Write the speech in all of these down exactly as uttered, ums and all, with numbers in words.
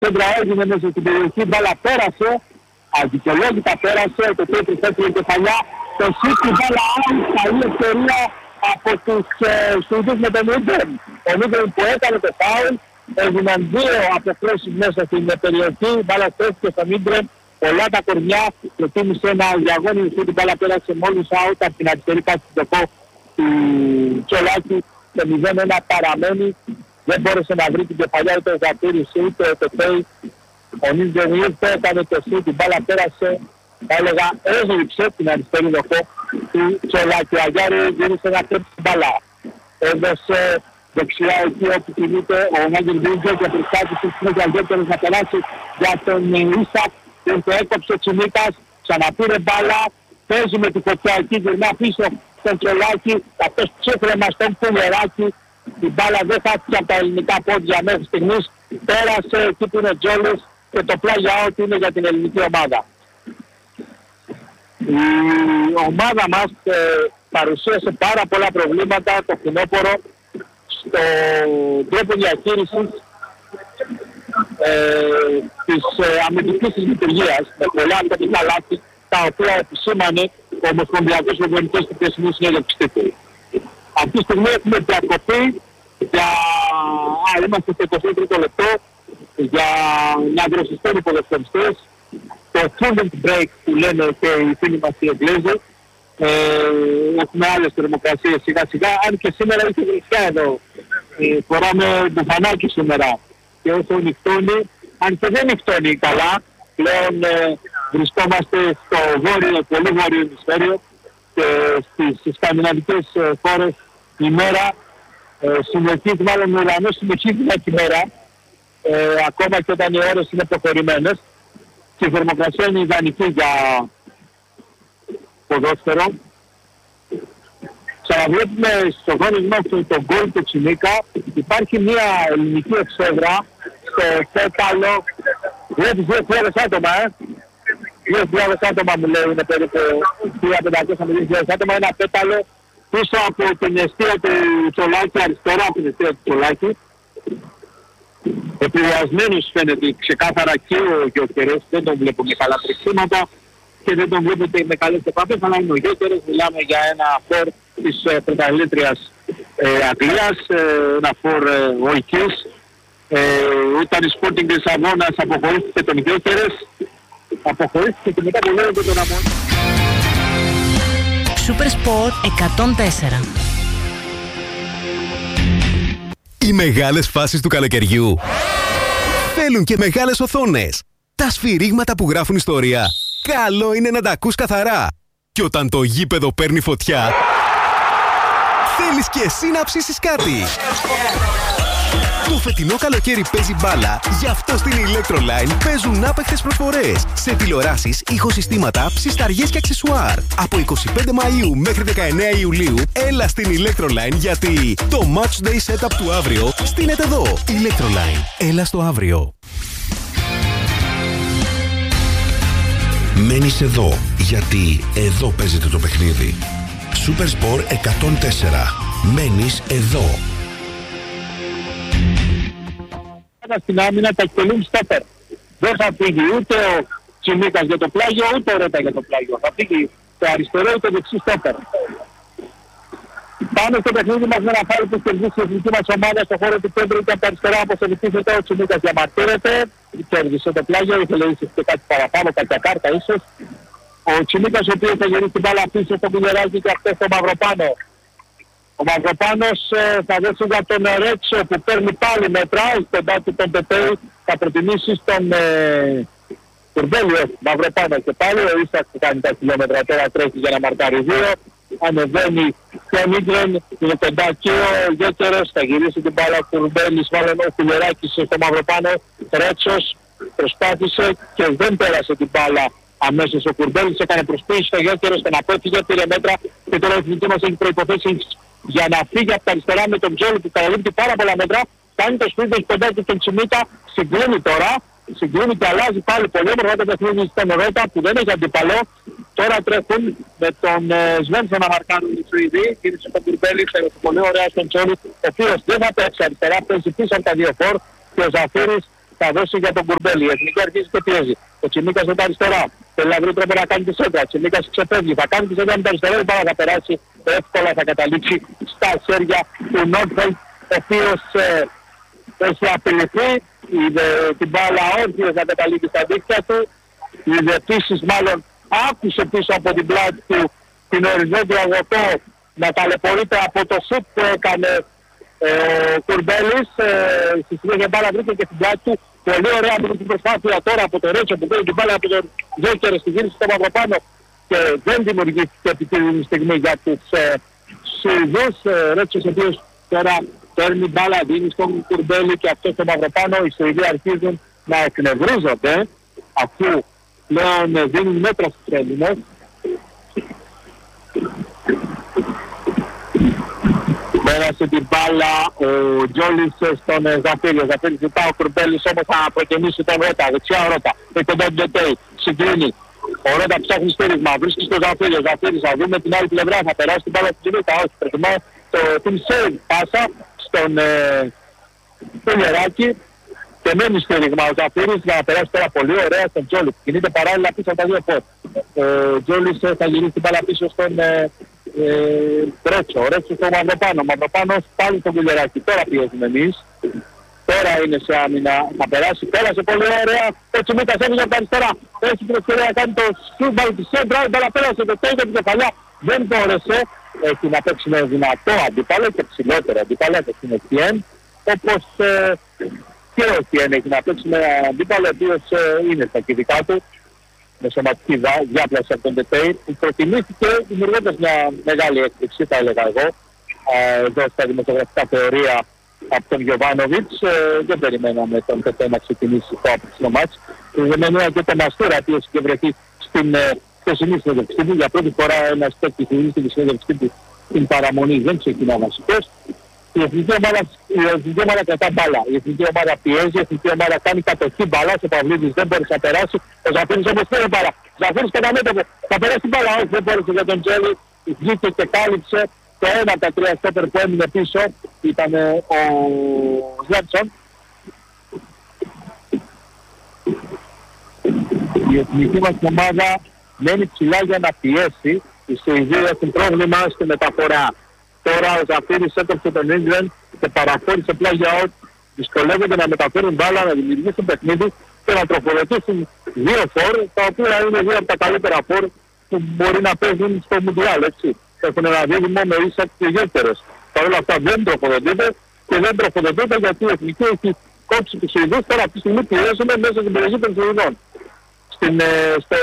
Κέντρα έγινε μέσα στην περιοχή, μπάλα πέρασε, αδικαιολόγητα πέρασε, το τέτοιο έφυγε κεφαλιά, το σύστη μπάλα άλλη, καλή ευκαιρία από τους Σουηδούς με τον Ίγκρεμ. Ο Ίγκρεμ που έκανε το φάουλ, έγιναν δύο αποχρώσεις μέσα στην περιοχή, μπάλα στέφθηκε στον Ίγκρεμ, πολλά τα κορμιά, προτίμησε ένα διαγώνιο σου, την μπάλα πέρασε μόλις out από την αριστερή κάτω του δοκό του Τσολάκη, το μηδέν ένα παραμένει. Δεν μπόρεσε να βρει την κεφαλιά ούτε ο Ζαπύρης ούτε ο Τεπέι. Ο Νίζερ ήρθε, έκανε το σούτ, την μπάλα πέρασε, θα έλεγα έγλειψε την αριστερή δοχό του Τσολάκη. Ο Αγιάρη γύρισε να πέφτει την μπάλα. Έδωσε δεξιά εκεί όπου κινείται ο Νάγκελ Βίντζο και προσπάθησε στους Αγιώτερους να περάσει για τον Ίσακ. Ήρθε, έκοψε ο Τσιμίκας, ξαναπήρε μπάλα, παίζει με τη φωτιά εκεί, γυρνά πίσω στον Τσολάκη, αυτός ψήφρεμα στον Πουλεράκη. Η μπάλα δεν χάθηκε από τα ελληνικά πόδια μέχρι στιγμής, πέρασε εκεί που είναι ο Τζόλης και το πλάγια ό,τι είναι για την ελληνική ομάδα. Η ομάδα μας ε, παρουσίασε πάρα πολλά προβλήματα το φθινόπωρο στον τρόπο διαχείρισης ε, της ε, αμυντικής της λειτουργίας, με πολλά αμυντικά λάθη, τα οποία επισήμανε ο Ομοσπονδιακός Οργανικός του Πιεσινού Συνέλευσης Τύπου. Αυτή τη στιγμή έχουμε διακοπή για... Α, είμαστε στο εικοστό τρίτο λεπτό για να δροσιστούν οι ποδοσφαιριστές. Το student break που λένε και οι φίλοι μας οι Εγγλέζοι. Ε, έχουμε άλλες θερμοκρασίες σιγά σιγά, αν και σήμερα είχε βρυσιά εδώ. Ε, φοράμε μπουφανάκι σήμερα και όσο νυχτώνει, αν και δεν νυχτώνει καλά, πλέον ε, βρισκόμαστε στο βόρειο, πολύ βόρειο ημισφαίριο και στις σκανδιναβικές ε, χώρες η μέρα ε, συνεχίζει, μάλλον ο ουρανός συνεχίζει να ημέρα, ε, ακόμα και όταν οι ώρες είναι προχωρημένες και η θερμοκρασία είναι ιδανική για ποδόσφαιρο. Ξαναβλέπουμε στο γόνος μας τον γκολ του Τσιμίκα, υπάρχει μια ελληνική εξέδρα στο πέταλο, βλέπεις δύο χιλιάδες άτομα, ε. δύο χιλιάδες άτομα μου λέει, είναι περίπου χίλια πεντακόσια με δύο χιλιάδες άτομα, ένα πέταλο πίσω από την αιστεία του Τσολάκη, αριστερά από την αιστεία του Τσολάκη. Επηρεασμένος φαίνεται ξεκάθαρα και ο Γιώκερος, δεν τον βλέπω με καλά τρεξίματα και δεν τον βλέπετε με καλές επαφές, αλλά είναι ο Γιώκερος, μιλάμε για ένα φορ της ε, πρωταθλήτριας ε, Αγγλίας, ε, ένα φορ ε, οικής. Ε, όταν η Sporting της Αβώνας αποχωρήθηκε τον Γιώκερος, αποχωρήθηκε και μετά που λέγεται τον Αμόν. Super Sport εκατόν τέσσερα. Οι μεγάλες φάσεις του καλοκαιριού θέλουν και μεγάλες οθόνες. Τα σφυρίγματα που γράφουν ιστορία, καλό είναι να τα ακούς καθαρά. Και όταν το γήπεδο παίρνει φωτιά, θέλεις και εσύ να ψήσεις κάτι. Το φετινό καλοκαίρι παίζει μπάλα, γι' αυτό στην Electroline παίζουν άπαικτες προσφορές σε τηλεοράσεις, ηχοσυστήματα, ψισταριές και αξεσουάρ. Από εικοστή πέμπτη Μαΐου μέχρι δεκαεννέα Ιουλίου, έλα στην Electroline γιατί το Match Day Setup του αύριο στείνεται εδώ. Electroline, έλα στο αύριο. Μένεις εδώ, γιατί εδώ παίζεται το παιχνίδι. Super Sport εκατόν τέσσερα. Μένεις εδώ. Στην άμυνα τα εκτελούν στόπερ. Δεν θα φύγει ούτε ο Τσιμίκας για το πλάγιο, ούτε ο Ρέτα για το πλάγιο. Θα φύγει το αριστερό ή το δεξί στόπερ. Πάμε στο παιχνίδι μας με ένα φάουλ που κερδίσει η εθνική μας ομάδα στο χώρο του κέντρου και από τα αριστερά όπως επιτίθεται ο Τσιμίκας διαμαρτύρεται. Κέρδισε το πλάγιο, ήθελε ίσως και κάτι παραπάνω, κάποια κάρτα ίσως. Ο Τσιμίκας ο οποίος θα γυρίσει την μπάλα πίσω στο Πουλεράκι και αυτό στο Μαυροπάνο. Ο Μαυροπάνος ε, θα δώσει για τον Ρέτσο που παίρνει πάλι μέτρα, στον τάτη τον Πετέι θα προτιμήσει στον ε, Κουρμπέλιο Μαυροπάνο και πάλι. Ο Ίσακ που κάνει τα χιλιόμετρα τώρα τρέχει για να μαρκάρει δύο. Ανεβαίνει και ο Μίγκρεν, είναι κοντά και ο Γιώκερος, θα γυρίσει την μπάλα ο Κουρμπέλης, μάλλον ο Κουλεράκης στο Μαυροπάνο. Ρέτσος προσπάθησε και δεν πέρασε την μπάλα αμέσως ο Κουρμπέλης, έκανε προσπίση στο Γιώκερος και να πέφυγε, πήρε μέτρα και τώρα η εθνική μας έχει προϋποθέσεις για να φύγει από τα αριστερά με τον Τζόλι που καταλήγει πάρα πολλά μέτρα. Κάνει το σπίτι έχει κοντά του τον Τσιμίκα, συγκλίνει τώρα, συγκλίνει και αλλάζει πάλι πολύ όμορφα το παιχνίδι στον Ρέτα που δεν έχει αντίπαλο. Τώρα τρέχουν με τον ε, Σβένσο να μαρκάρουν οι Σουηδοί, κίνησε τον Κουρμπέλη, φέρει πολύ ωραία στον Τζόλι, ο οποίος δεν θα παίξει αριστερά, παίζει πίσω από τα δύο φορ και ο Ζαφύρης θα δώσει για τον Κουρμπέλη. Η Εθνική αρχίζει και πιέζει. Ο Τσιμίκας με τα αριστερά. Θέλει να βρει τρόπο να κάνει τη σέντρα. Ο Τσιμίκας ξεφεύγει. Θα κάνει τη σέντρα με τα αριστερά. Η μπάλα θα περάσει. Εύκολα θα καταλήξει στα χέρια του Νότφελτ, ο οποίος ε, έχει απειληθεί. Είδε την μπάλα όρθιος να καταλήξει στα δίκτυα του. Είδε επίσης μάλλον άκουσε πίσω από την πλάτη του την οριζόντια αγωτό να ταλαιπωρείται από το σουτ που έκανε ε, ο Κουρμπέλης. Ε, στη συνέχεια μπάλα βρήκε και στην πλάτη του. Πολύ ωραία από την προσπάθεια τώρα από το Ρέτσο που πήρε την μπάλα από τον Ζέκερ στη γύριση στο Μαυροπάνο και δεν δημιουργήθηκε επιτυχημένη στιγμή για τους ε, Σουηδούς. Ε, Ρέτσος ο οποίος τώρα παίρνει μπάλα, δίνει στον Κουρμπέλη και αυτό στο Μαυροπάνο. Οι Σουηδοί αρχίζουν να εκνευρίζονται αφού πλέον δίνουν μέτρα στους Έλληνες. Πέρασε την μπάλα ο Τζόλης στον Ζαφύριο. Ζαφύριος ζητά, ο Κουρμπέλης όμως θα προκαινήσει τον Ρότα, δεξιά ο Ρότα. Με τον Ντεντετέι, συγκρίνει. Ο Ρότα ψάχνει στήριγμα, βρίσκει στο Ζαφύριο. Ζαφύριος θα δούμε την άλλη πλευρά, θα περάσει την μπάλα στην Τζιμίτα. Όχι, προτιμά το team save πάσα στον ε, Λεράκη. Και μένει στήριγμα ο Ζαφύριος να περάσει τώρα πολύ ωραία στον Τζόλης. Κινείται παράλληλα πίσω από τα δύο πόδια. Ο Τζόλης θα γυρίσει την μπάλα πίσω στον Ε, Ρέτσο, ο Ρέτσο στο Μαυροπάνο. Ο Μαυροπάνος πάλι στον Κουλεράκι. Τώρα πιέζουμε εμείς. Τώρα είναι σε άμυνα. Θα περάσει. Πέρασε πολύ ωραία. Ο Τσιμίκας έφυγε από τα αριστερά. Έχει την ευκαιρία να κάνει το σούμπαλ της σέντρα. Η μπάλα πέρασε το τέλος την κεφαλιά. Δεν μπόρεσε. Έχει να παίξει με δυνατό αντίπαλο και ψηλότερο αντίπαλο από την Etienne. Όπως ε, και ο Etienne έχει να παίξει με αντίπαλο ο οποίος ε, είναι στα κυβικά του. Με σωματική διάπλαση από τον Τετέι που προτιμήθηκε δημιουργώντας μια μεγάλη έκπληξη, θα έλεγα εγώ, εδώ στα δημοσιογραφικά θεωρία από τον Γιωβάνοβιτς. Ε, δεν περιμέναμε τον Τετέι να ξεκινήσει το απόψινο μάτς. Δεδομένου και τον Αστέρα που έχει και βρεθεί στην χθεσινή συνέντευξή του. Για πρώτη φορά ένας παίκτης στην συνέντευξή του στην παραμονή δεν ξεκινά βασικός. Η εθνική ομάδα, η εθνική ομάδα κρατά μπάλα, η εθνική ομάδα πιέζει, η εθνική ομάδα κάνει κατοχή μπάλα, ο Παυλίδης δεν μπορούσε να περάσει, ο Ζαφύρης όμως πήρε μπάλα. Ο Ζαφύρης κατά μέτωπο, θα περάσει την μπάλα, όχι δεν μπορούσε για τον Τζέλη, βγήκε και κάλυψε το ένα από τα τρία στόπερ που έμεινε πίσω, ήταν ο Ζέρτσον. Η εθνική μας ομάδα μένει ψηλά για να πιέσει, οι Σουηδοί έχουν πρόβλημα στη μεταφορά. Τώρα ο Ζαφύρης έκοψε τον Ίγκλεν και παραχώρησε πλάγια ότι δυσκολεύονται να μεταφέρουν μπάλα, να δημιουργήσουν παιχνίδι και να τροφοδοτήσουν δύο φορ, τα οποία είναι δύο από τα καλύτερα φορ που μπορεί να παίζουν στο Μουντιάλ, έτσι. Έχουν ένα δίδυμο με ίσα και γεύτερες. Παρ' όλα αυτά δεν τροφοδοτείται και δεν τροφοδοτείται γιατί η Εθνική έχει κόψει τους Σουηδούς, τώρα αυτή τη στιγμή πιέζουμε μέσα στην περιοχή των Σουηδών. Στην, ε, στο,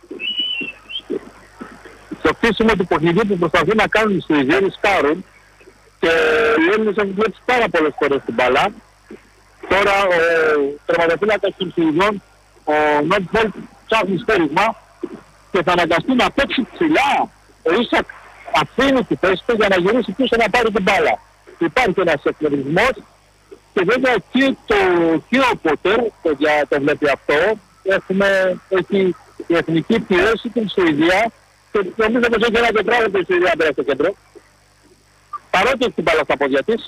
στο χτίσιμο του παιχνιδιού που προσπαθούν να κάνουν οι Σουηδοί, ρισκάρουν και οι Έλληνες έχουν βλέψει πάρα πολλές φορές την μπάλα. Τώρα ο τερματοφύλακας των Σουηδών, ο Νότφελτ, ψάχνει στέριγμα και θα αναγκαστεί να παίξει ψηλά. Ο Ίσακ αφήνει τη θέση του για να γυρίσει πίσω να πάρει την μπάλα. Υπάρχει ένας εκνευρισμός και βέβαια και, το, και ο Πότερ το, το βλέπει αυτό. Έχουμε, έχει η εθνική πιέση την Σουηδία και νομίζω πως έχει ένα τετράγωνο η Σουηδία πέρα στο κέντρο. Παρότι έχει την μπάλα στα πόδια της.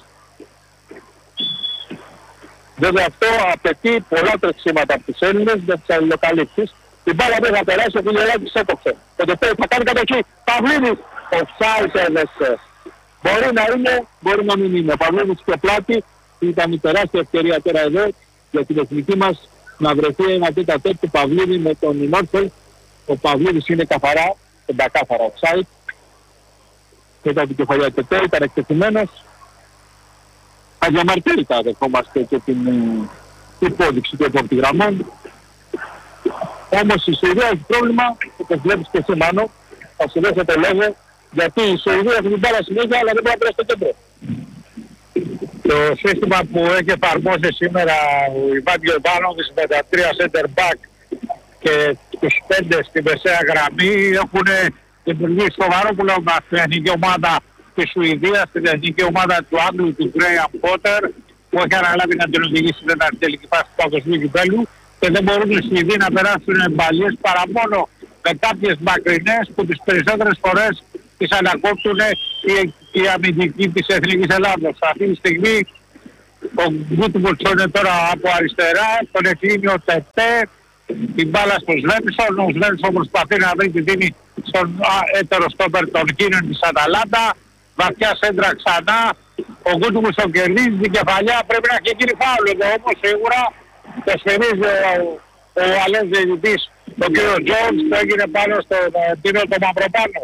Βέβαια αυτό απαιτεί πολλά τρεξίματα από τους Έλληνες για τις αλληλοκαλύψεις. Η μπάλα δεν θα περάσει, ο Κουλιεράκης έκοψε. Το Τετέι θα κάνει κατοχή. Παυλίδης, offside έδεσε. Μπορεί να είναι, μπορεί να μην είναι. Ο Παυλίδης και πλάτη ήταν η τεράστια ευκαιρία τώρα εδώ για την εθνική μας να βρεθεί ένα τέτα τέτοιο του Παυλίδη με τον Νόρφελ. Ο Παυλίδης είναι καθαρά, πεντακάθαρα offside. Ήταν την κεφαλιά του Τετέι, ήταν εκτεθειμένος. Αδιαμαρτύρητα δεχόμαστε και την υπόδειξη του επόπτη γραμμών. Όμως η Σουηδία έχει πρόβλημα, όπως βλέπεις και εσύ Μάνο, θα σου δώσω το λόγο, γιατί η Σουηδία έχει την μπάλα συνέχεια, αλλά δεν μπορεί να περάσει στο κέντρο. Το σύστημα που έχει εφαρμόσει σήμερα ο Ιβάν Γιωβάνοβιτς με τα τρία center back και τους πέντε στη μεσαία γραμμή έχουν δημιουργήσει σοβαρό πρόβλημα στην εθνική ομάδα της Σουηδίας, στην εθνική ομάδα του Άγγλου, του Γκρέαμ Πότερ, που έχει αναλάβει να την οδηγήσει στην τελική φάση του παγκοσμίου κυπέλλου και δεν μπορούν οι Σουηδοί να περάσουν μπαλιές παρά μόνο με κάποιες μακρινές που τις περισσότερες φορές τις ανακόπτουν οι, οι αμυντικοί της Εθνικής Ελλάδος. Αυτή τη στιγμή Ο Γκούτμουρτς είναι τώρα από αριστερά, τον εκλείνει ο Τετέ, την μπάλα στο Σβένσον, ο Σβένσον προσπαθεί να βρει τη δίνει στον έτερο στόπερ τον Κίνον της Αταλάντα, βαθιά σέντρα ξανά, ο Γκούτμουρτς τον κερδίζει, την κεφαλιά, πρέπει να έχει γίνει φάουλ εδώ όμως σίγουρα, το σφυρίζει ο, ο Αλές διαιτητής, τον κύριο Τζόντς, που έγινε πάνω στον Τίνο το Μαυροπάνο.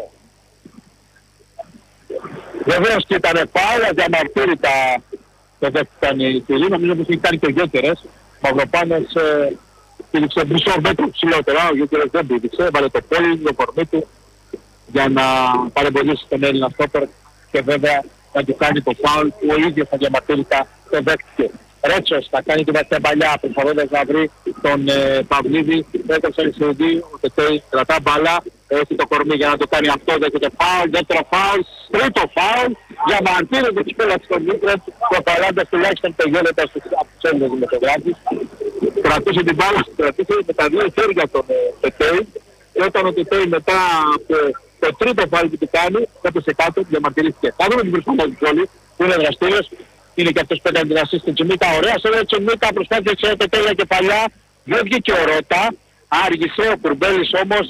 Βεβαίως και ήταν φάουλ, αδιαμαρτύρητα το δεύτερο η φιλή, νομίζω πως είχε κάνει και ο Γιώκερες, ο Μαυροπάνος πήδηξε μισό μέτρο ψηλότερα, ο Γιώκερες δεν πήδηξε, έβαλε το πόλι, το κορμί του για να παρεμποδίσει τον Έλληνα στόπερ και βέβαια να του κάνει το φάουλ που ο ίδιος αδιαμαρτύρητα το δέχτηκε. Ρέτσος θα κάνει την βαθιά παλιά, προσπαθώντας να βρει τον ε, Παυλίδη, έτρεψε αριστερή, ο Τετέι κρατά μπάλα, έχει το κορμί για να το κάνει αυτό, δέχεται φάουλ, δεύτερο φάουλ, τρίτο φάουλ, διαμαρτύρεται της πέλας στον Μίτρετ, ο Παλάντας τουλάχιστον τελειώνεται από τους Έλληνες δημοσιογράφους, κρατούσε την μπάλα, κρατούσε με τα δύο χέρια τον ε, Τετέι, και όταν ο Τετέι μετά από το τρίτο φάουλ που του κάνει, έπεσε κάτω, διαμαρτυρήθηκε. Θα δούμε την προσφυγή όλοι, που είναι δραστήριος. Είναι και αυτός που έκανε την ασίστ στην Τσιμίκα. Ωραία, σε ένα Τσιμίκα προσπάθησε ο Τετέλα και παλιά. Δεν βγήκε ο Ρώτα. Άργησε ο Κουρμπέλης όμως.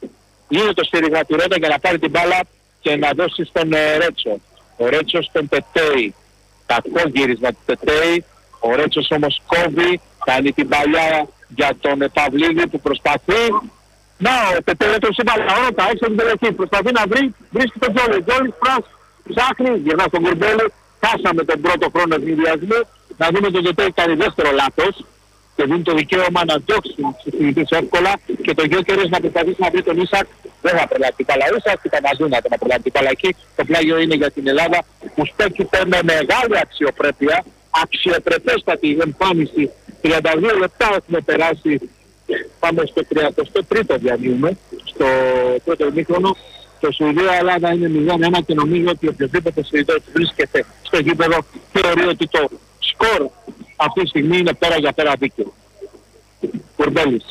Γίνει το στήριγμα του Ρώτα για να πάρει την μπάλα και να δώσει στον ε, Ρέτσο. Ο Ρέτσος στον Τετέι. Κακό γύρισμα του Τετέι. Ο Ρέτσος όμως κόβει. Κάνει την παλιά για τον ε, Παυλίδη που προσπαθεί. Να, ο Τετέι τον σύμπαλα. Ο Ρώτα έξω την περιοχή. Προσπαθεί να βρει. Βρίσκει τον Τζόλι. Τζόλι φράς. Ψάχνει. Γυρνά στον Κουρμπέλη. Χάσαμε τον πρώτο χρόνο ευνηδιασμού, να δούμε τον Τετέι κάνει δεύτερο λάθος και δίνει το δικαίωμα να διώξει τους συζητητές εύκολα και το Γιώκερες να προσπαθήσει να βρει τον Ίσακ. Δεν θα προλάβει την μπάλα. Ο Ίσακ ήταν αδύνατο να προλάβει την μπάλα εκεί. Το πλάγιο είναι για την Ελλάδα που στέκεται με μεγάλη αξιοπρέπεια, αξιοπρεπέστατη εμφάνιση. τριάντα δύο λεπτά έχουμε περάσει, πάμε στο τριάντα τρίτο διανύουμε, στο πρώτο ημίχρονο. Το Σουηδία-Ελλάδα είναι μηδέν ένα και νομίζω ότι οποιοδήποτε Σουηδός βρίσκεται στο γήπεδο θεωρεί ότι το σκορ αυτή τη στιγμή είναι πέρα για πέρα δίκαιο. Κουρμπέλης.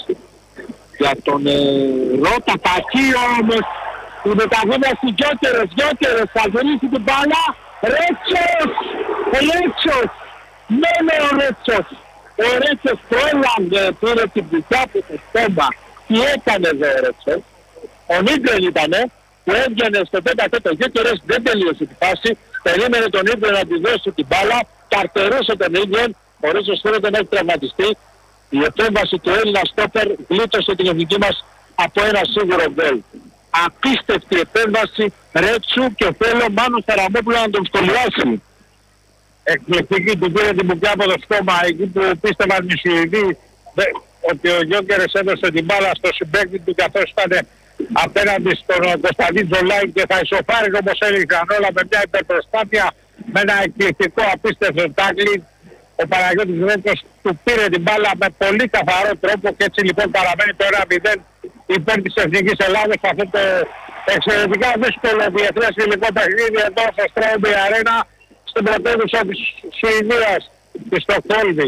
Για τον ε, Ρώτα, κακή όμως, η μεταβίβαση Γιώκερες, Γιώκερες, θα γυρίσει την μπάλα, Ρέτσος, Ρέτσος, ναι ναι ο Ρέτσος, ο Ρέτσος πρόλαβε, πήρε την πιτιά από το στόμα, τι έκανε εδώ ο Ρέτσος, ο Νίγκρεν ήτανε, που έβγαινε στο πέντε τέταρτο Γιώκερες, δεν τελείωσε τη φάση, περίμενε τον Ίγκρεν να τη δώσει την μπάλα, καρτερούσε τον Ίγκρεν, ο Ρέτσος φαίνεται να έχει τραυματιστεί. Η επέμβαση του Έλληνα στόπερ γλίτωσε την εθνική μας από ένα σίγουρο γκολ. Απίστευτη επέμβαση Ρέτσου και θέλω Μάνο Σαραμόπουλο να τον σχολιάσει. Εκπληκτική του πήρε την μπουκιά από το στόμα, εκεί που πίστευαν οι Σουηδοί ότι ο Γιώκερες έδωσε την μπάλα στο συμπαίκτη του καθώς ήταν απέναντι στον Κωνσταντίν Τζολάι και θα ισοφάρει όπως έλεγαν όλα με μια υπερπροσπάθεια, με ένα εκπληκτικό απίστευτο τάκλι. Ο Παναγιώτης Ρέτσος του πήρε την μπάλα με πολύ καθαρό τρόπο και έτσι λοιπόν παραμένει το ένα μηδέν υπέρ της Εθνικής Ελλάδας σε αυτό το εξαιρετικά δύσκολο διεθνές φιλικό παιχνίδι εδώ στο Στρόμπι Αρένα στην πρωτεύουσα της Σουηδίας, τη Στοκχόλμη.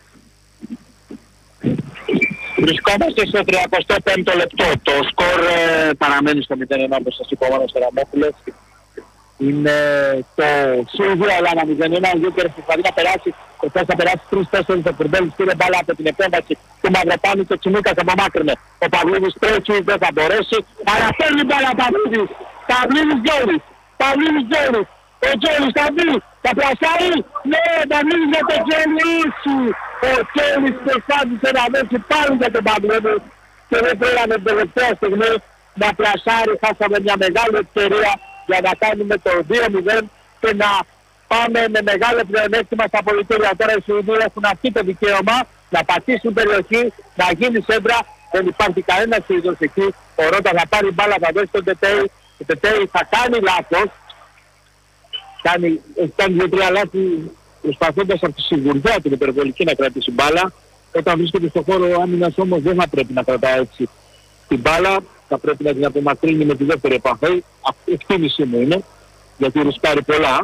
Βρισκόμαστε στο τριακοστό πέμπτο λεπτό. Το σκορ ε, παραμένει στο μηδέν ένα όπως σας είπα ο Μάνος Σαραμόπουλος. Είναι το Σουηδία Ελλάδα μηδέν ένα, ο Γιώκερες προσπαθεί να περάσει, προσπαθεί να περάσει τρεις τέσσερις ο Κουρμπέλης, πήρε μπάλα από την επέμβαση του Μαυροπάνου και Τσιμίκας απομάκρυνε. Ο Παυλίδης τρέχει, δεν θα μπορέσει, αλλά παίρνει μπάλα ο Παυλίδης, Παυλίδης Τζόλης, Παυλίδης Τζόλης, ο Τζόλης θα μπει, θα πλασάρει, ναι, Παυλίδης για το Τζόλης, ο Τζόλης προσπάθησε να δώσει πάλι για τον Παυλίδη και δεν πήραμε την τελευταία στιγμή να πλασάρει, χάσαμε μια μεγάλη ευκαιρία για να κάνουμε το δύο μηδέν και να πάμε με μεγάλο πλεονέκτημα στα πολιτήρια. Τώρα οι Σουηδοί έχουν αυτή το δικαίωμα να πατήσουν περιοχή, να γίνει σέντρα. Δεν υπάρχει κανένα Σουηδός εκεί. Ο Ρώτα θα πάρει μπάλα, θα δώσει τον Τετέι. Ο Τετέι θα κάνει λάθος. Κάνει, έχει κάνει δύο τρία λάθη προσπαθώντας από τη σιγουριά την υπερβολική να κρατήσει μπάλα. Όταν βρίσκεται στον χώρο άμυνας όμως δεν θα πρέπει να κρατάει έτσι την μπάλα. Θα πρέπει να την απομακρύνει με τη δεύτερη επαφή. Εκτίμησή μου είναι, γιατί ρισκάρει πολλά.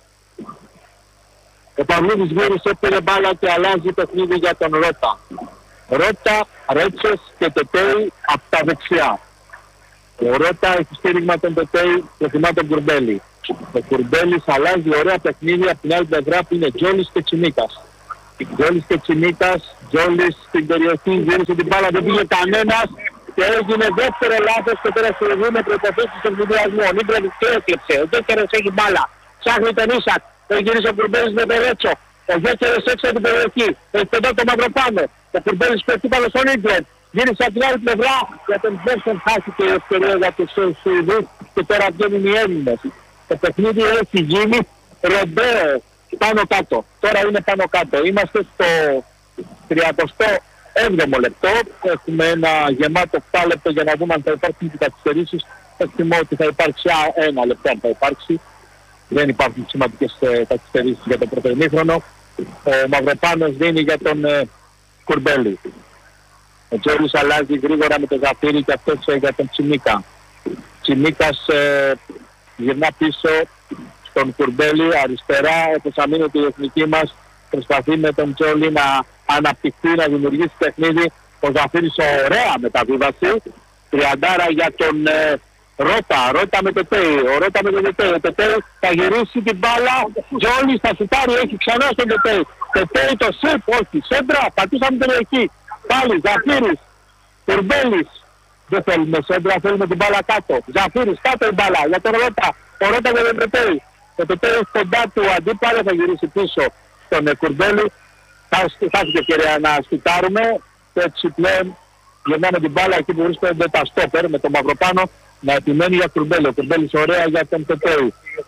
Ο Παυλίδης γύρισε, πήρε μπάλα και αλλάζει παιχνίδι για τον Ρώτα. Ρώτα, Ρέτσος και Τετέι από τα δεξιά. Ο Ρώτα έχει στήριγμα τον Τετέι, προτιμά τον Κουρμπέλη. Ο Κουρμπέλης αλλάζει ωραία παιχνίδια από την άλλη πλευρά που είναι Τζόλης και Τσιμίκας. Τζόλης και Τσιμίκας, Τζόλης στην περιοχή, γύρισε την μπάλα, δεν πήγε κανένας και έγινε δεύτερο λάθος και τώρα συνεχίζουμε προϋποθέσεις στον συνδυασμό. Ο Νίγκρελ και έκλεψε, ο Γκέκερες έχει μπάλα, ψάχνει τον Ίσακ, τον γύρισε ο Κουρμπέλης με Περέτσο. Ο Γκέκερες έξω από την περιοχή, έχει πεντά το Μαυροπάνο. Ο Κουρμπέλης πέφτει πάνω στον Νίγκρελ. Γύρισε από την άλλη πλευρά για τον Βέρσον, χάθηκε η ευκαιρία για τους Σουηδούς και τώρα βγαίνουν οι Έλληνες. Το παιχνίδι έχει γίνει ρεμπαίο πάνω κάτω. Τώρα είναι πάνω κάτω. Είμαστε στο τριαντοστό έβδομο λεπτό. Έχουμε ένα γεμάτο οκτώ λεπτό για να δούμε αν θα υπάρξουν και καθυστερήσεις. Εκτιμώ ότι θα υπάρξει ένα λεπτό αν θα υπάρξει. Δεν υπάρχουν σημαντικές ε, καθυστερήσεις για το πρώτο ημίχρονο. Ο Μαυροπάνος δίνει για τον ε, Κουρμπέλη. Ο Τζόλης αλλάζει γρήγορα με το Ζαφύρι και αυτός ε, για τον Τσιμίκα. Τσιμίκας ε, γυρνά πίσω στον Κουρμπέλη αριστερά, όπως αμήνεται η εθνική μας προσπαθεί με τον Τζόλη να αναπτυχθεί, να δημιουργήσει παιχνίδι. Ο Ζαφύρης ωραία μεταβίβαση, τριαντάρα για τον ε, Ρώτα, Ρώτα με το Τέι, ο Ρώτα με το Τέι, ο Τέι θα γυρίσει την μπάλα, Τζόλης θα σουτάρει, έχει ξανά στον Τέι, το Τέι το σιπ, όχι, σέντρα, πατήσαμε την εκεί, πάλι Ζαφύρης, Κουρμπέλης. Δεν θέλουμε σέντρα, θέλουμε την μπάλα κάτω. Ζαφύρης, κάτω η μπάλα για τον Ρώτα. Ο Ρώτα για τον Πετέι. Το Πετέι κοντά του αντίπαλο θα γυρίσει πίσω στον Κουρμπέλη. Θα έχει ευκαιρία να σκουτάρουμε. Και έτσι πλέον γυρνάμε την μπάλα εκεί που βρίσκονται τα στόπερ με τον Μαυροπάνο να επιμένει για Κουρμπέλη. Ο Κουρμπέλης ωραία για τον Πετέι.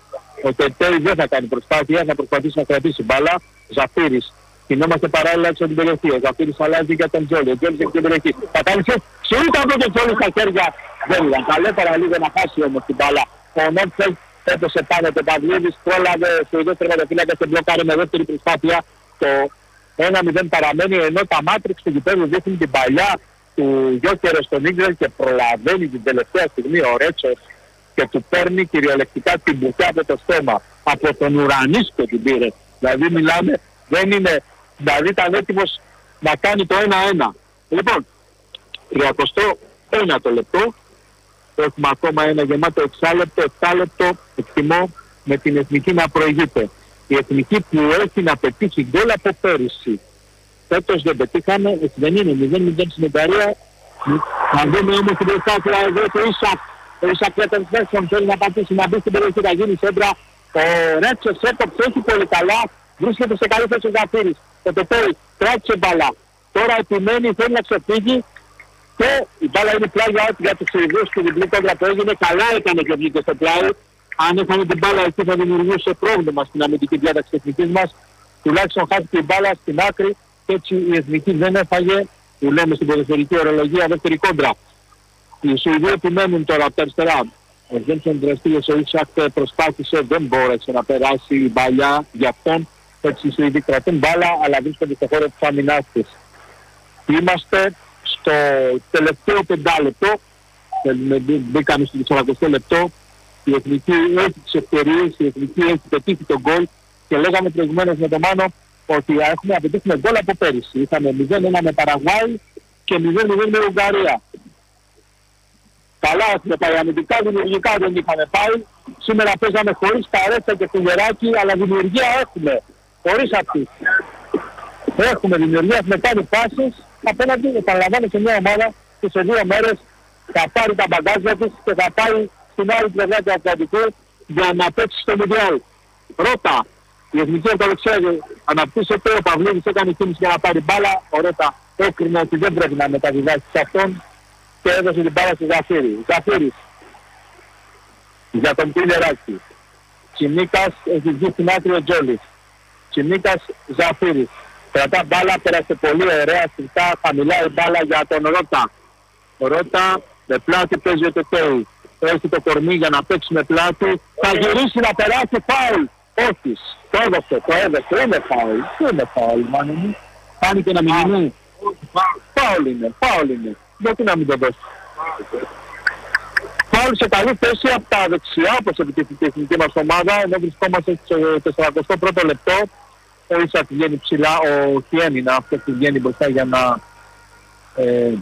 Ο Πετέι δεν θα κάνει προσπάθεια, θα προσπαθήσει να κρατήσει μπάλα. Ζαφύρης. Κινόμαστε παράλληλα έξω την περιοχή. Ο Ζαφύρης αλλάζει για τον Τζόλι. Ο Τζόλις έχει την περιοχή. Κατάληξε. Σίγουρα αυτό το Τζόλι στα χέρια δεν ήταν. Καλύτερα λίγο να χάσει όμως την μπάλα. Ο Νότφελ έπεσε πάνω το Παυλίδης. Πρόλαβε στο δεύτερο τερματοφύλακα και μπλοκάρει με δεύτερη προσπάθεια. Το ένα μηδέν παραμένει ενώ τα μάτριξ του γηπέδου δείχνει την παλιά του Γιώκερο στον Ίγκρελ και προλαβαίνει την τελευταία στιγμή ο Ρέτσος και του παίρνει κυριολεκτικά την μπουκιά από το στόμα. Από τον ουρανίσκο την πήρε. Δηλαδή μιλάμε, δεν είναι. Δηλαδή ήταν έτοιμος να κάνει το ένα ένα. Λοιπόν, τριαντοστό ένατο λεπτό. Έχουμε ακόμα ένα γεμάτο εξάλεπτο, επτάλεπτο, εκτιμώ με την εθνική να προηγείται. Η εθνική που έχει να πετύχει γκολ από πέρυσι. Φέτος δεν πετύχαμε, έτσι δεν είναι, μηδέν μηδέν στην Ιταλία. Να δούμε όμως την προσπάθεια εδώ του Ίσακ. Ο Ίσακ για τον Φέρσον θέλει να πατήσει, να μπει στην περιοχή, να γίνει σέντρα. Ο Ρέτσος έκοψε, έχει πολύ καλά, βρίσκεται σε καλή θέση ο Ζαφύρης. Το Πετέι κράτησε μπάλα. Τώρα επιμένει, θέλει να ξεφύγει και η μπάλα είναι πλάγια για τους Σουηδούς και την πλήκοντρα που έγινε. Καλά έκανε και βγήκε στο πλάι. Αν είχαμε την μπάλα εκεί θα δημιουργούσε πρόβλημα στην αμυντική διάταξη της εθνικής μας. Τουλάχιστον χάθηκε η μπάλα στην άκρη και έτσι η εθνική δεν έφαγε, που λέμε στην ποδοσφαιρική ορολογία, δεύτερη κόντρα. Οι Σουηδοί επιμένουν τώρα από τα αριστερά. Ο Γένσον δραστήριος ο Ίσακ προσπάθησε, δεν μπόρεσε να περάσει η μπαλιά για αυτόν. Έτσι οι Σουηδοί κρατούν μπάλα, αλλά βρίσκονται στο χώρο της άμυνάς της. Είμαστε στο τελευταίο πεντάλεπτο, μπήκαμε στο σαραντοστό λεπτό. Η εθνική έχει τις ευκαιρίες, η εθνική έχει πετύχει τον γκολ και λέγαμε προηγουμένως με τον Μάνο ότι έχουμε απαιτήσει γκολ από πέρυσι. Είχαμε μηδέν ένα με Παραγουάη και μηδέν μηδέν με Ουγγαρία. Καλά έχουμε πάει αμυντικά, δημιουργικά δεν είχαμε πάει. Σήμερα παίζαμε χωρίς Παρέστα και Κουγεράκι, αλλά δημιουργία έχουμε. Χωρίς αυτή. Έχουμε δημιουργία, έχουμε κάνει φάσεις απέναντι, επαναλαμβάνω, σε μια ομάδα που σε δύο μέρες θα πάρει τα μπαγκάζια της και θα πάει στην άλλη πλευρά του Ατλαντικού για να παίξει στο Μουντιάλ. Ρώτα, η εθνική ορθοδοξία αναπτύσσεται, ο Παυλίδης έκανε κίνηση για να πάρει μπάλα, ο Ρώτα έκρινε ότι δεν πρέπει να μεταβιβάσει σε αυτόν και έδωσε την μπάλα στη Ζαφύρη. Ζαφύρης για τον Πιλεράκη. Τσιμίκας έχει βγει στην άκρη ο Τζόλης. Τσιμίκας, Ζαφύρης. Κρατά μπάλα, πέρασε πολύ ωραία, σφιχτά, χαμηλά η μπάλα για τον Ρώτα. Ο Ρώτα με πλάτη παίζει ο Τετέι. Έχει το κορμί για να παίξει με πλάτη. Θα γυρίσει να περάσει, φάουλ. Όχι, το έδωσε, το έδωσε, είναι φάουλ. Τι είναι φάουλ, μάνα μου. Φάνηκε να μην είναι. Φάουλ είναι, φάουλ είναι. Γιατί να μην το δώσει. Φάουλ σε καλή θέση από τα δεξιά, όπως επιτυχεί η εθνική μας ομάδα, ενώ βρισκόμαστε στο σαραντοστό πρώτο λεπτό. Ο Ίσακ βγαίνει ψηλά, ο Χιέμινα αυτό που βγαίνει μπροστά για να ε,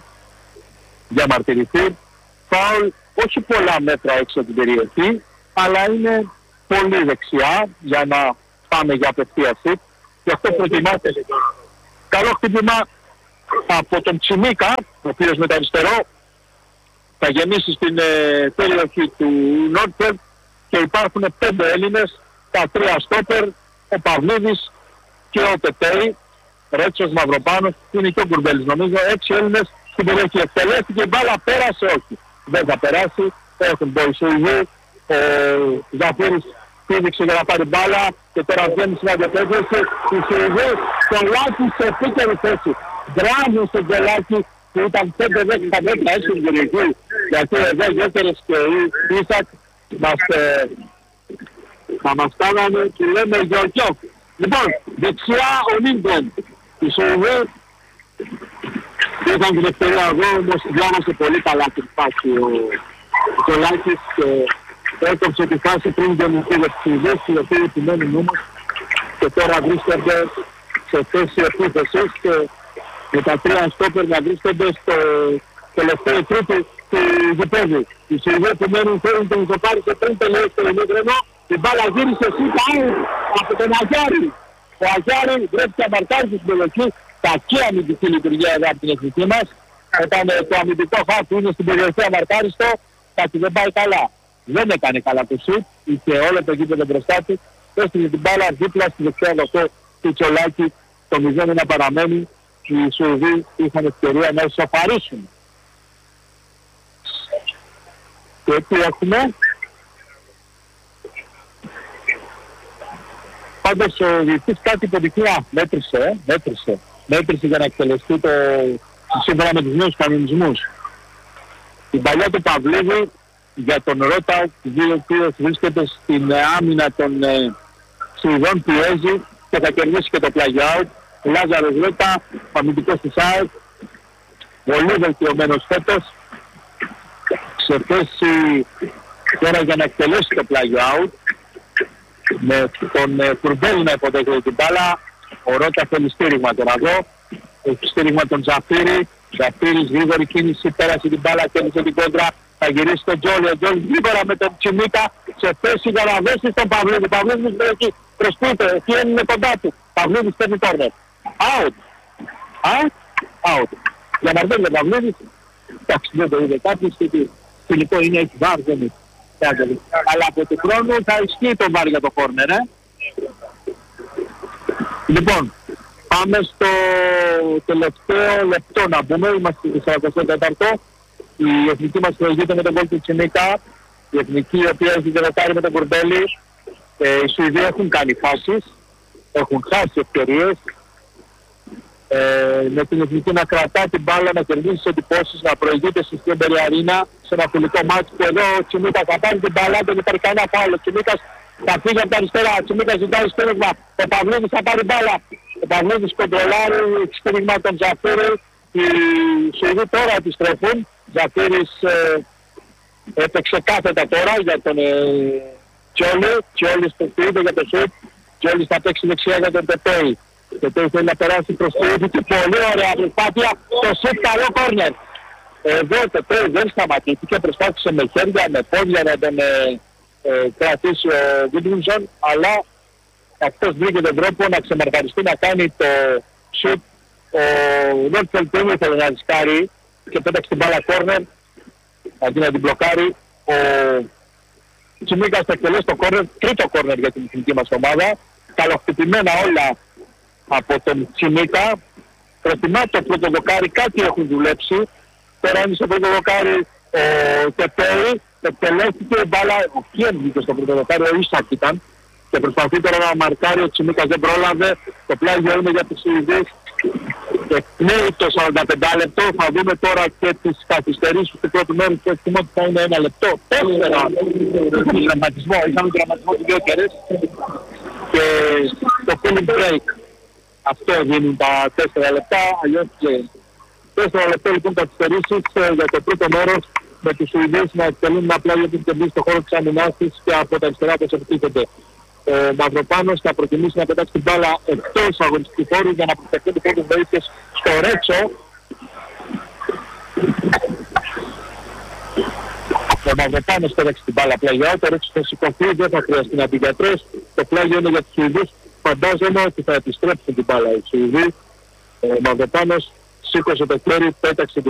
διαμαρτυρηθεί. Φάουλ όχι πολλά μέτρα έξω από την περιοχή, αλλά είναι πολύ δεξιά για να πάμε για απευθεία σουτ. Γι' αυτό προτιμάται καλό χτύπημα από τον Τσιμίκα, ο οποίος με το αριστερό θα γεμίσει στην ε, περιοχή του Νόρτφελτ και υπάρχουν πέντε Έλληνες, τα τρία στόπερ, ο Παυλίδης και ο Τετέι, Ρέτσος, Μαυροπάνος, είναι και ο Γκουρμπέλης νομίζω, έξι Έλληνες στην περιοχή. Εκτελέστηκε, η μπάλα πέρασε, όχι. Δεν θα περάσει, έχουν Μποϊσουηγού, ο Ζαφύρης πήδηξε για να πάρει μπάλα και τώρα βγαίνει στην αντεπέθεση. Οι Σουηδοί στον Λάκη σε επίκαιρη θέση. Μπράβο στον Κελάκη που ήταν πέντε δέκα μέτρα έξω στην περιοχή. Γιατί εδώ οι Γιώκερες και οι Ίσακ μας, ε, θα μας κάνανε και λέμε Γιώκιόκ. Λοιπόν, δεξιά ο Νίγκον. Οι Σουηδοί είχαν την ευκαιρία εδώ, όμως διάβασε πολύ καλά την φάση ο Κελάκης και έκοψε τη φάση πριν τον για τις Σουηδές, οι οποίοι επιμένουν όμως και τώρα βρίσκονται σε θέση επίθεσης και με τα τρία στόπερ να βρίσκονται στο τελευταίο τρίτο του γηπέδου. Οι Σουηδές επιμένουν, θέλουν τον Ισοπάρη και πριν τελειώσει το ημίχρονο, η μπάλα γύρισε σίτα από τον Αγιάρη. Ο Αγιάρη βρέθηκε αμαρτάρι στην περιοχή, κακή αμυντική λειτουργία εδώ από την εθνική μας. Όταν το αμυντικό χάφι είναι στην περιοχή αμαρτάριστο, κάτι δεν πάει καλά. Δεν έκανε καλά το σουτ, είχε όλο το γήπεδο μπροστά του, έστειλε την μπάλα δίπλα στη δεξιά δοχό του Τσολάκη, το μηδέν ένα παραμένει και οι Σουηδοί είχαν ευκαιρία να ισοφαρίσουν. Και έτσι έχουμε. Πάντως ο διετής κάτι υποδεικνύει, μέτρησε, μέτρησε, μέτρησε για να εκτελεστεί το σύμφωνα με τους νέους κανονισμούς. Την παλιά του Παυλίδη για τον Ρότα, ο οποίος βρίσκεται στην άμυνα των ε, Σουηδών, πιέζει και θα κερδίσει και το play out. Λάζαρος Ρότα, αμυντικός της ΑΕΚ, πολύ βελτιωμένος φέτος, σε θέση τώρα για να εκτελέσει το play out, με τον ε, Κουρμπέλη να υποδέχεται την μπάλα. Ο Ρότα θέλει στήριγμα τώρα εδώ, έχει στήριγμα τον Ζαφύρη, Ζαφύρης γρήγορη κίνηση, πέρασε την μπάλα, κέρδισε την κόντρα. Θα γυρίσει τον Τζόλι, ο Τζόλι γρήγορα με τον Τσιμίκα σε θέση για να δώσει στον Παυλίδη. Παυλίδης είναι εκεί, προσπίτε, εκεί είναι κοντά του. Παυλίδης παίρνει κόρνερ. Out. Out. Out. Για να δει ο Παυλίδης, εντάξει δεν το είδε κάποιος γιατί φιλικό είναι, έχει βάρ, δεν είναι. Αλλά από του χρόνου θα ισχύει το βάρ για το κόρνερ, ε. Λοιπόν, πάμε στο τελευταίο λεπτό να πούμε, είμαστε στο σαράντα τέταρτο. Η εθνική μας προηγείται με τον γκολ του Τσιμίκα, η εθνική η οποία έχει δεδοτάρει με τον Κουρμπέλη. Ε, οι Σουηδοί έχουν κάνει φάσεις, έχουν χάσει ευκαιρίες. Ε, με την εθνική να κρατά την μπάλα, να κερδίσει τις εντυπώσεις, να προηγείται στη Στέμπερη Αρίνα σε ένα φιλικό μάτι που εδώ ο Τσιμίκας θα πάρει την μπάλα, δεν υπάρχει κανένα φάουλ. Ο Τσιμίκας θα φύγει από τα αριστερά, ο Τσιμίκας ζητάει στήριγμα, ο Παυλίδης θα πάρει μπάλα. Ο Παυλίδης κοντρολάρει, στήριγμα τον Ζαφύρη, οι Σουηδοί τώρα επιστρέφουν. Ζαφύρης ε, έπαιξε κάθετα τώρα για τον ε, Τσιόλι, Τσιόλις το είδε για το σουτ, Τσιόλις θα παίξει δεξιά για τον Τετέι. Τετέι θέλει να περάσει προς το είδη και πολύ ωραία προσπάθεια, το σουτ καλό κόρνερ. Εδώ ο Τετέι δεν σταματήθηκε, προσπάθησε με χέρια, με πόδια να τον ε, ε, κρατήσει ο Γκούντμινσον, αλλά αυτός βρήκε τον τρόπο να ξεμαρκαριστεί, να κάνει το σουτ. Ο Νόρτφελτ δεν ήθελε να ρισκάρει και πέταξε την μπάλα κόρνερ, αντί να την μπλοκάρει. Ο Τσιμίκας θα εκτελέσει το κόρνερ, τρίτο κόρνερ για την εθνική μας ομάδα. Καλοχτυπημένα όλα από τον Τσιμίκα. Προτιμά το πρώτο δοκάρι, κάτι έχουν δουλέψει. Τώρα είναι στο πρώτο δοκάρι ο Τετέι, εκτελέστηκε η μπάλα, ο Κιέμ βγήκε στο πρώτο δοκάρι, ο Ίσακ ήταν. Και προσπαθεί τώρα να μαρκάρει, ο Τσιμίκας δεν πρόλαβε, το πλάγιο είναι για τους Σουηδούς. Εκπνέει το σαράντα πέντε λεπτό, θα δούμε τώρα και τις καθυστερήσεις του πρώτου μέρους που εκτιμώ ότι θα είναι ένα λεπτό. Τέσσερα του δραματισμό, είχαμε δραματισμό του Γιώκερες και το cooling break. Αυτό δίνουν τα τέσσερα λεπτά, αλλιώς και τέσσερα λεπτά λοιπόν καθυστερήσεις για το πρώτο μέρος με τους Σουηδούς να εκτελούν απλά για την κερδίσει στο χώρο της αμυνάς της και από τα αριστερά τους επιτίθεται. Ο Μαυροπάνος θα προτιμήσει να πετάξει την μπάλα εκτός αγωνιστικού χώρου για να προτεχθεί τις πρώτες βοήθειες στο Ρέτσο. Ο Μαυροπάνος πέταξε την μπάλα πλάγια, το ρίξε θα σηκωθεί, δεν θα χρειαστεί να την γιατρές. Το πλάγιο είναι για τους Σουηδούς. Φαντάζομαι ότι θα επιστρέψουν την μπάλα οι Σουηδοί. Ο Μαυροπάνος σήκωσε το χέρι, πέταξε την